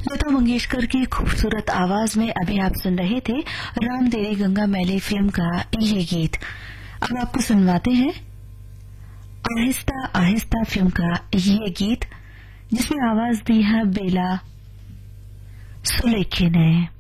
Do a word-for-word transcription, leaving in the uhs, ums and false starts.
लता मंगेशकर की खूबसूरत आवाज में अभी आप सुन रहे थे राम तेरी गंगा मैली फिल्म का ये गीत। अब आपको सुनवाते हैं आहिस्ता आहिस्ता फिल्म का ये गीत, जिसमें आवाज दी है बेला सुलेखी ने।